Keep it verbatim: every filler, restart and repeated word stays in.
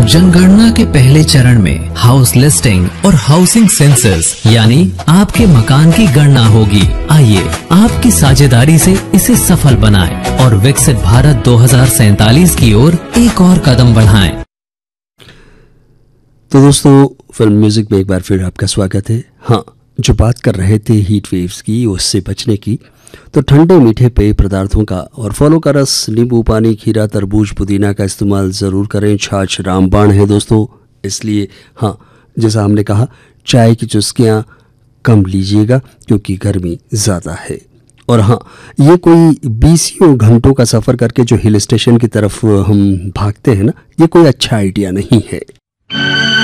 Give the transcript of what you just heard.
जनगणना के पहले चरण में हाउस लिस्टिंग और हाउसिंग सेंसस यानी आपके मकान की गणना होगी। आइए आपकी साझेदारी से इसे सफल बनाएं और विकसित भारत दो हज़ार सैंतालीस की ओर एक और कदम बढ़ाएं। तो दोस्तों, फिल्म म्यूजिक में एक बार फिर आपका स्वागत है। हाँ, जो बात कर रहे थे हीट वेव्स की, उससे बचने की, तो ठंडे मीठे पेय पदार्थों का और फलों का रस, नींबू पानी, खीरा, तरबूज, पुदीना का इस्तेमाल ज़रूर करें। छाछ रामबाण है दोस्तों, इसलिए हाँ, जैसा हमने कहा, चाय की चुस्कियाँ कम लीजिएगा क्योंकि गर्मी ज़्यादा है। और हाँ, ये कोई बीसियों घंटों का सफ़र करके जो हिल स्टेशन की तरफ हम भागते हैं ना, ये कोई अच्छा आइडिया नहीं है।